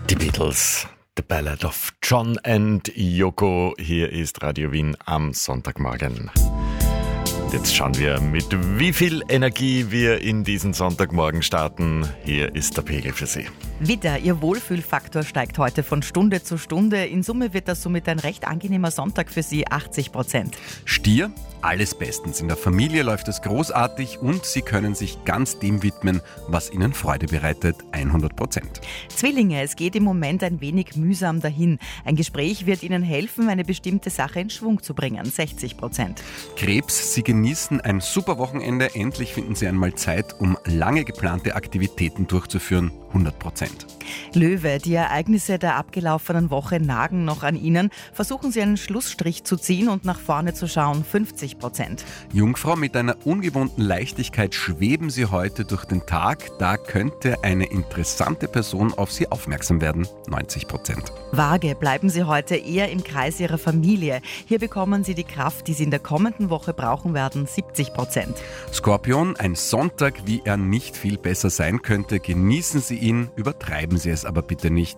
Die Beatles, The Ballad of John and Yoko. Hier ist Radio Wien am Sonntagmorgen. Jetzt schauen wir, mit wie viel Energie wir in diesen Sonntagmorgen starten. Hier ist der Pegel für Sie. Widder, Ihr Wohlfühlfaktor steigt heute von Stunde zu Stunde. In Summe wird das somit ein recht angenehmer Sonntag für Sie, 80%. Stier, alles bestens. In der Familie läuft es großartig und Sie können sich ganz dem widmen, was Ihnen Freude bereitet, 100%. Zwillinge, es geht im Moment ein wenig mühsam dahin. Ein Gespräch wird Ihnen helfen, eine bestimmte Sache in Schwung zu bringen, 60%. Krebs, Sie genießen ein super Wochenende. Endlich finden Sie einmal Zeit, um lange geplante Aktivitäten durchzuführen, 100%. Löwe, die Ereignisse der abgelaufenen Woche nagen noch an Ihnen. Versuchen Sie einen Schlussstrich zu ziehen und nach vorne zu schauen, 50%. Jungfrau, mit einer ungewohnten Leichtigkeit schweben Sie heute durch den Tag. Da könnte eine interessante Person auf Sie aufmerksam werden, 90%. Waage, bleiben Sie heute eher im Kreis Ihrer Familie. Hier bekommen Sie die Kraft, die Sie in der kommenden Woche brauchen werden, 70%. Skorpion, ein Sonntag, wie er nicht viel besser sein könnte. Genießen Sie ihn, übertreiben Sie es aber bitte nicht,